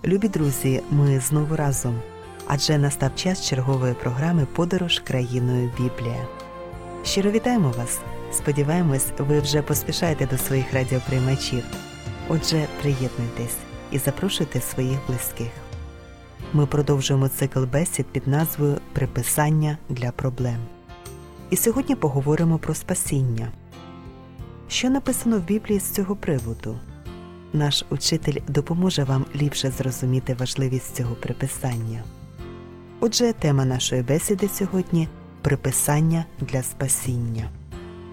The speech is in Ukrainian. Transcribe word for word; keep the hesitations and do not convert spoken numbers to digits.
Любі друзі, ми знову разом, адже настав час чергової програми «Подорож країною Біблія». Щиро вітаємо вас! Сподіваємось, ви вже поспішаєте до своїх радіоприймачів. Отже, приєднуйтесь і запрошуйте своїх близьких. Ми продовжуємо цикл бесід під назвою «Приписання для проблем». І сьогодні поговоримо про спасіння. Що написано в Біблії з цього приводу? Наш учитель допоможе вам ліпше зрозуміти важливість цього приписання. Отже, тема нашої бесіди сьогодні – «Приписання для спасіння».